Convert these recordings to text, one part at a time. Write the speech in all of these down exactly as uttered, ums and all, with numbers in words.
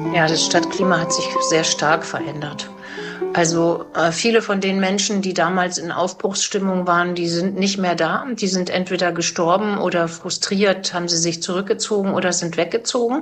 Ja, das Stadtklima hat sich sehr stark verändert. Also äh, viele von den Menschen, die damals in Aufbruchsstimmung waren, die sind nicht mehr da. Die sind entweder gestorben oder frustriert, haben sie sich zurückgezogen oder sind weggezogen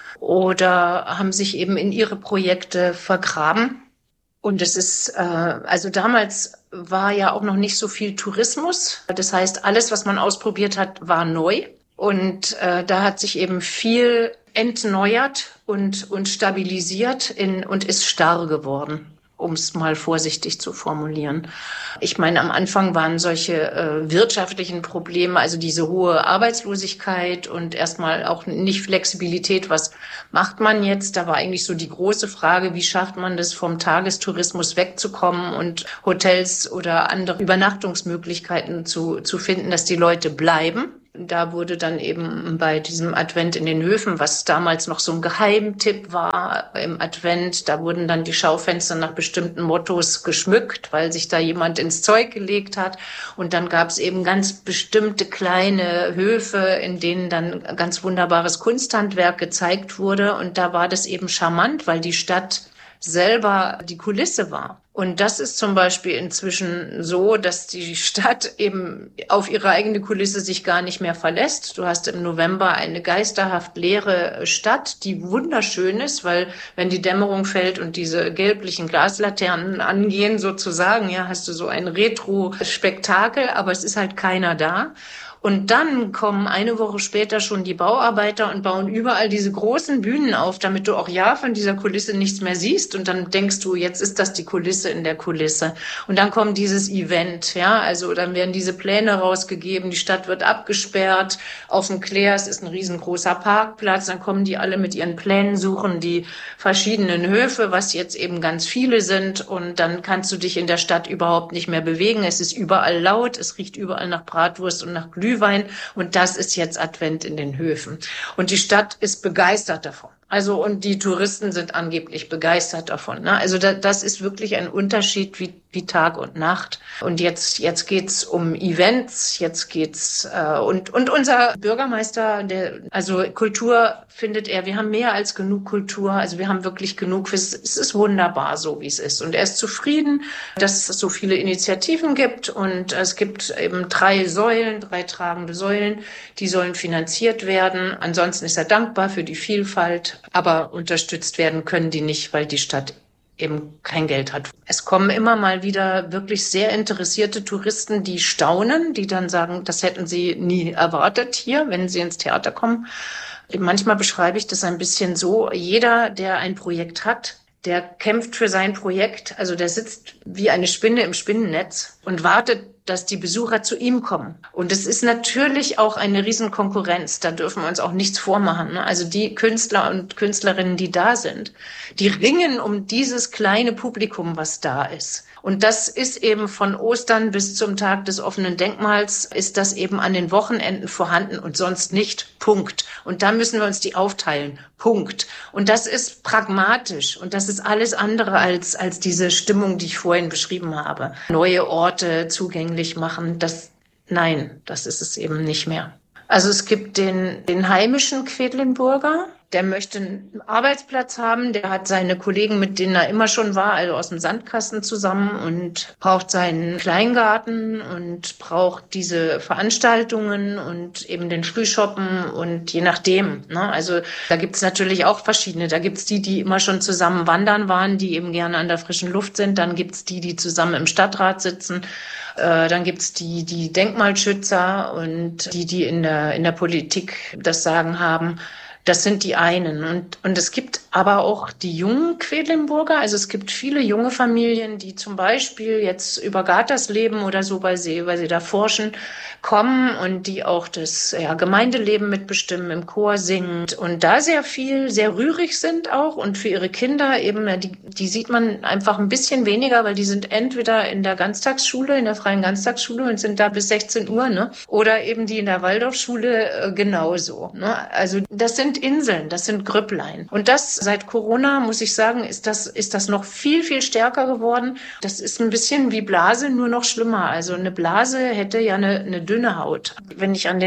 oder haben sich eben in ihre Projekte vergraben. Und es ist, äh, also damals war ja auch noch nicht so viel Tourismus. Das heißt, alles, was man ausprobiert hat, war neu. Und äh, da hat sich eben viel entneuert und, und stabilisiert in, und ist starr geworden, um es mal vorsichtig zu formulieren. Ich meine, am Anfang waren solche äh, wirtschaftlichen Probleme, also diese hohe Arbeitslosigkeit und erstmal auch nicht Flexibilität. Was macht man jetzt? Da war eigentlich so die große Frage, wie schafft man das, vom Tagestourismus wegzukommen und Hotels oder andere Übernachtungsmöglichkeiten zu, zu finden, dass die Leute bleiben. Da wurde dann eben bei diesem Advent in den Höfen, was damals noch so ein Geheimtipp war im Advent, da wurden dann die Schaufenster nach bestimmten Mottos geschmückt, weil sich da jemand ins Zeug gelegt hat. Und dann gab es eben ganz bestimmte kleine Höfe, in denen dann ganz wunderbares Kunsthandwerk gezeigt wurde. Und da war das eben charmant, weil die Stadt selber die Kulisse war. Und das ist zum Beispiel inzwischen so, dass die Stadt eben auf ihre eigene Kulisse sich gar nicht mehr verlässt. Du hast im November eine geisterhaft leere Stadt, die wunderschön ist, weil wenn die Dämmerung fällt und diese gelblichen Glaslaternen angehen sozusagen, ja, hast du so ein Retro-Spektakel, aber es ist halt keiner da. Und dann kommen eine Woche später schon die Bauarbeiter und bauen überall diese großen Bühnen auf, damit du auch ja von dieser Kulisse nichts mehr siehst. Und dann denkst du, jetzt ist das die Kulisse in der Kulisse. Und dann kommt dieses Event, ja, also dann werden diese Pläne rausgegeben, die Stadt wird abgesperrt, auf dem Klärs ist ein riesengroßer Parkplatz, dann kommen die alle mit ihren Plänen, suchen die verschiedenen Höfe, was jetzt eben ganz viele sind. Und dann kannst du dich in der Stadt überhaupt nicht mehr bewegen. Es ist überall laut, es riecht überall nach Bratwurst und nach Glühwein. Und das ist jetzt Advent in den Höfen. Und die Stadt ist begeistert davon. Also, und die Touristen sind angeblich begeistert davon. Ne? Also, da, das ist wirklich ein Unterschied wie, wie Tag und Nacht. Und jetzt, jetzt geht's um Events, jetzt geht's, äh, und, und unser Bürgermeister, der, also Kultur findet er, wir haben mehr als genug Kultur. Also, wir haben wirklich genug. Es, es ist wunderbar, so wie es ist. Und er ist zufrieden, dass es so viele Initiativen gibt. Und es gibt eben drei Säulen, drei tragende Säulen, die sollen finanziert werden. Ansonsten ist er dankbar für die Vielfalt. Aber unterstützt werden können die nicht, weil die Stadt eben kein Geld hat. Es kommen immer mal wieder wirklich sehr interessierte Touristen, die staunen, die dann sagen, das hätten sie nie erwartet hier, wenn sie ins Theater kommen. Manchmal beschreibe ich das ein bisschen so, jeder, der ein Projekt hat, der kämpft für sein Projekt, also der sitzt wie eine Spinne im Spinnennetz und wartet, dass die Besucher zu ihm kommen. Und es ist natürlich auch eine Riesenkonkurrenz. Da dürfen wir uns auch nichts vormachen. Ne? Also die Künstler und Künstlerinnen, die da sind, die ringen um dieses kleine Publikum, was da ist. Und das ist eben von Ostern bis zum Tag des offenen Denkmals, ist das eben an den Wochenenden vorhanden und sonst nicht. Punkt. Und da müssen wir uns die aufteilen. Punkt. Und das ist pragmatisch. Und das ist alles andere als, als diese Stimmung, die ich vorhin beschrieben habe. Neue Orte zugänglich machen, das, nein, das ist es eben nicht mehr. Also es gibt den, den heimischen Quedlinburger, der möchte einen Arbeitsplatz haben, der hat seine Kollegen, mit denen er immer schon war, also aus dem Sandkasten zusammen und braucht seinen Kleingarten und braucht diese Veranstaltungen und eben den Frühshoppen und je nachdem. Ne? Also da gibt's natürlich auch verschiedene. Da gibt's die, die immer schon zusammen wandern waren, die eben gerne an der frischen Luft sind. Dann gibt's die, die zusammen im Stadtrat sitzen. Äh, dann gibt's die, die Denkmalschützer und die, die in der, in der Politik das Sagen haben. Das sind die einen. Und, und es gibt aber auch die jungen Quedlinburger. Also es gibt viele junge Familien, die zum Beispiel jetzt über Gatersleben oder so, weil sie, weil sie da forschen, kommen und die auch das ja, Gemeindeleben mitbestimmen, im Chor singen und da sehr viel, sehr rührig sind auch und für ihre Kinder eben, die, die sieht man einfach ein bisschen weniger, weil die sind entweder in der Ganztagsschule, in der freien Ganztagsschule und sind da bis sechzehn Uhr, ne? Oder eben die in der Waldorfschule äh, genauso, ne? Also das sind Inseln, das sind Grüpplein. Und das seit Corona, muss ich sagen, ist das, ist das noch viel, viel stärker geworden. Das ist ein bisschen wie Blase, nur noch schlimmer. Also eine Blase hätte ja eine, eine dünne Haut. Wenn ich an den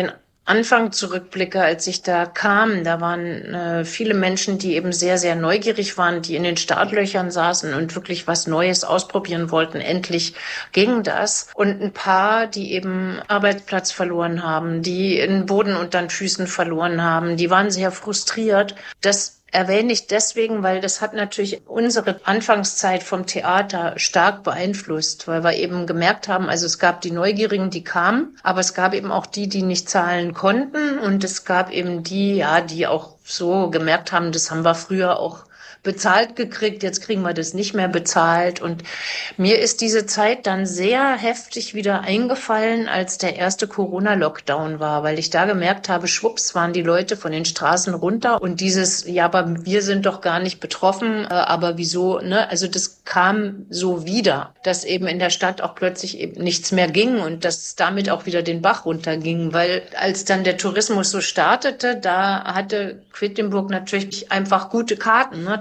Anfang zurückblicke, als ich da kam, da waren äh, viele Menschen, die eben sehr, sehr neugierig waren, die in den Startlöchern saßen und wirklich was Neues ausprobieren wollten. Endlich ging das. Und ein paar, die eben Arbeitsplatz verloren haben, die den Boden unter den Füßen verloren haben, die waren sehr frustriert. Das erwähne ich deswegen, weil das hat natürlich unsere Anfangszeit vom Theater stark beeinflusst, weil wir eben gemerkt haben, also es gab die Neugierigen, die kamen, aber es gab eben auch die, die nicht zahlen konnten, und es gab eben die, ja, die auch so gemerkt haben, das haben wir früher auch bezahlt gekriegt, jetzt kriegen wir das nicht mehr bezahlt. Und mir ist diese Zeit dann sehr heftig wieder eingefallen, als der erste Corona-Lockdown war, weil ich da gemerkt habe, schwupps, waren die Leute von den Straßen runter, und dieses, ja, aber wir sind doch gar nicht betroffen, äh, aber wieso, ne? Also das kam so wieder, dass eben in der Stadt auch plötzlich eben nichts mehr ging und dass damit auch wieder den Bach runterging, weil als dann der Tourismus so startete, da hatte Quedlinburg natürlich einfach gute Karten, ne?